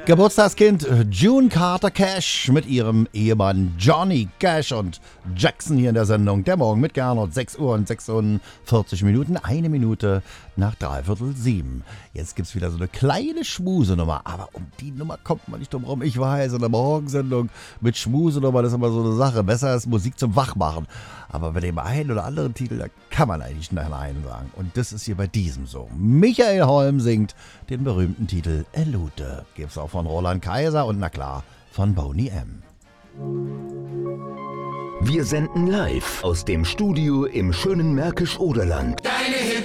Geburtstagskind June Carter Cash mit ihrem Ehemann Johnny Cash und Jackson hier in der Sendung Der Morgen mit Gernot. 6 Uhr und 46 Minuten, eine Minute nach 6:45. Jetzt gibt's wieder so eine kleine Schmusenummer, aber um die Nummer kommt man nicht drum rum. Ich weiß, in der Morgensendung mit Schmusenummer, das ist immer so eine Sache. Besser ist Musik zum Wachmachen. Aber bei dem einen oder anderen Titel, da kann man eigentlich schnell Nein sagen. Und das ist hier bei diesem so. Michael Holm singt den berühmten Titel Elute. Gibt's auch von Roland Kaiser und na klar von Boney M. Wir senden live aus dem Studio im schönen Märkisch-Oderland. Deine Hits